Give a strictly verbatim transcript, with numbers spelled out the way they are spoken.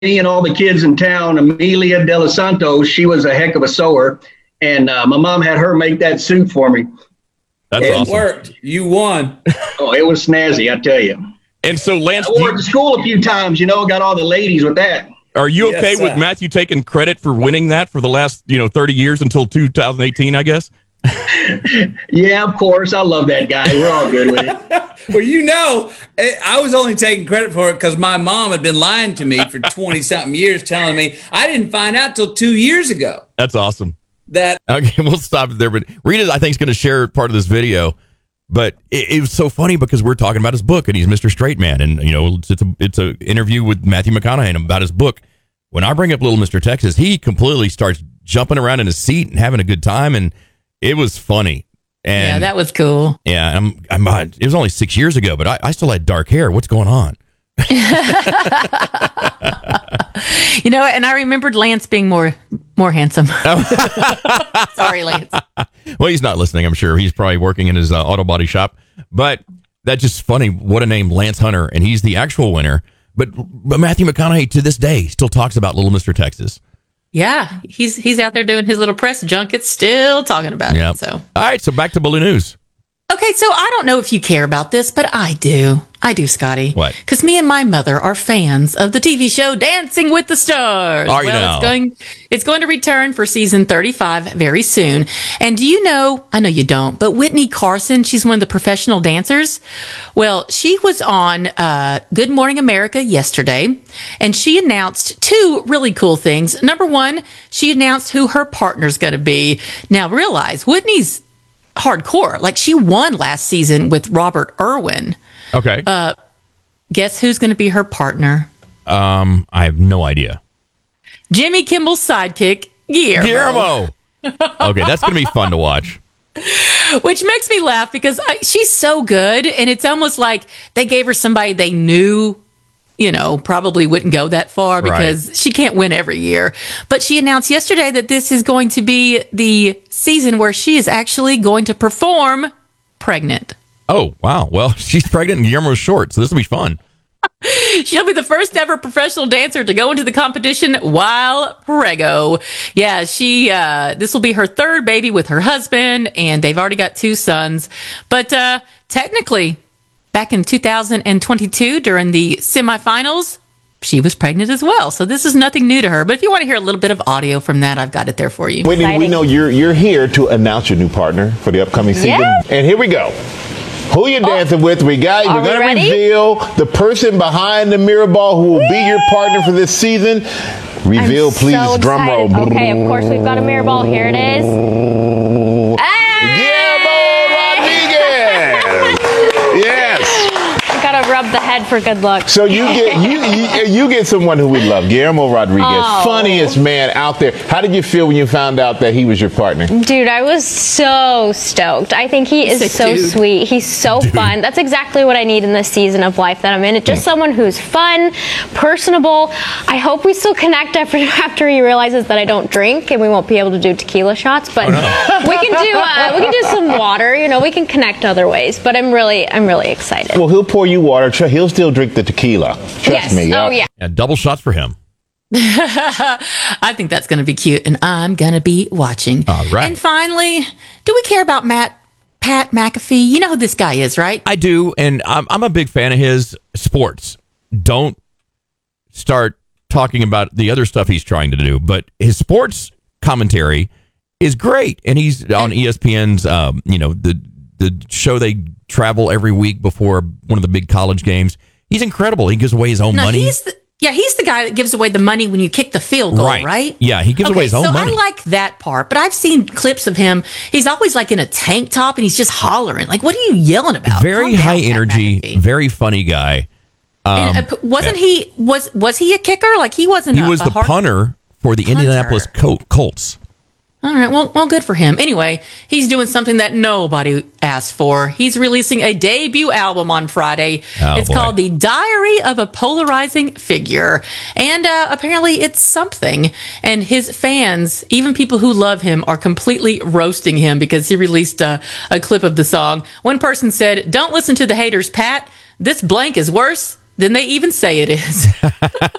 and all the kids in town, Amelia De Los Santos, she was a heck of a sewer. And uh, my mom had her make that suit for me. That's and awesome. It worked. You won. Oh, it was snazzy, I tell you. And so, Lance, I wore it to school a few times, you know, got all the ladies with that. are you okay Yes, with sir. Matthew taking credit for winning that for the last, you know, thirty years until two thousand eighteen, I guess? Yeah, of course. I love that guy. We're all good with it. Well, you know, eh, I was only taking credit for it because my mom had been lying to me for twenty-something years, telling me I didn't find out till two years ago That's awesome. that Okay, we'll stop it there. But Rita, I think, is going to share part of this video. But it, it was so funny because we're talking about his book, and he's Mister Straight Man, and you know, it's it's a it's a interview with Matthew McConaughey about his book. When I bring up Little Mister Texas, he completely starts jumping around in his seat and having a good time, and it was funny. And Yeah, that was cool. yeah, I'm, I'm it was only six years ago, but I, I still had dark hair. What's going on? You know, and I remembered Lance being more more handsome. Sorry, Lance. Well, he's not listening, I'm sure. He's probably working in his uh, auto body shop. But that's just funny. What a name, Lance Hunter. And he's the actual winner. But, but Matthew McConaughey, to this day, still talks about Little Mister Texas. Yeah, he's he's out there doing his little press junket, still talking about Yeah. it. So, All right, so back to Baloo News. okay, so I don't know if you care about this, but I do. I do, Scotty. What? Because me and my mother are fans of the T V show Dancing with the Stars. Are you well, now? It's going, it's going to return for season thirty-five very soon. And do you know, I know you don't, but Whitney Carson, she's one of the professional dancers. Well, she was on uh, Good Morning America yesterday, and she announced two really cool things. Number one, she announced who her partner's going to be. Now, realize Whitney's hardcore. Like, she won last season with Robert Irwin. Okay. Uh, Guess who's going to be her partner? um, I have no idea. Jimmy Kimmel's sidekick, Guillermo. Guillermo. Okay, that's going to be fun to watch. Which makes me laugh because I, she's so good. And it's almost like they gave her somebody they knew, you know, probably wouldn't go that far because Right. she can't win every year. But she announced yesterday that this is going to be the season where she is actually going to perform pregnant. Oh, wow. Well, she's pregnant and Guillermo's short, so this will be fun. She'll be the first ever professional dancer to go into the competition while prego. Yeah, she, uh, this will be her third baby with her husband, and they've already got two sons. But, uh, technically, back in two thousand twenty-two during the semifinals, she was pregnant as well. So this is nothing new to her. But if you want to hear a little bit of audio from that, I've got it there for you. Whitney, we Exciting. know you're you're here to announce your new partner for the upcoming season. Yes. And here we go. Who you dancing with? We got Are we're we gonna ready? reveal the person behind the mirror ball who will be your partner for this season. Reveal, I'm please. so Drum roll. excited. Okay, of course we've got a mirror ball. Here it is. Guillermo Rodriguez. Yes. Gotta rub the head for good luck. So you get you, you you get someone who we love, Guillermo Rodriguez, Oh. funniest man out there. How did you feel when you found out that he was your partner? Dude, I was so stoked. I think he is Sick so dude. sweet. He's so fun. That's exactly what I need in this season of life that I'm in. It's just someone who's fun, personable. I hope we still connect after after he realizes that I don't drink and we won't be able to do tequila shots. But we can do uh, we can do some water. You know, we can connect other ways. But I'm really I'm really excited. Well, he'll pour you water. Tr- He'll still drink the tequila. Trust yes. me. Oh Uh, yeah. Yeah, double shots for him. I think that's going to be cute, and I'm going to be watching. All right. And finally, do we care about Matt Pat McAfee? You know who this guy is, right? I do, and I'm, I'm a big fan of his sports. Don't start talking about the other stuff he's trying to do, but his sports commentary is great, and he's on E S P N's, um, you know, the the show they travel every week before one of the big college games. He's incredible. He gives away his own No, money. he's the, yeah, he's the guy that gives away the money when you kick the field goal, Right. right? Yeah, he gives okay, away his own so money. I like that part, but I've seen clips of him. He's always like in a tank top and he's just hollering. Like, what are you yelling about? Very Calm down, high Pat energy, McAfee. very funny guy. And, uh, wasn't he was was he a kicker? Like he wasn't. He a, was a the hard- punter for the punter. Indianapolis Col- Colts. All right, well, well, good for him. Anyway, he's doing something that nobody asked for. He's releasing a debut album on Friday. Oh, it's boy. called The Diary of a Polarizing Figure. And uh, apparently it's something. And his fans, even people who love him, are completely roasting him because he released a, a clip of the song. One person said, "Don't listen to the haters, Pat. This blank is worse than they even say it is."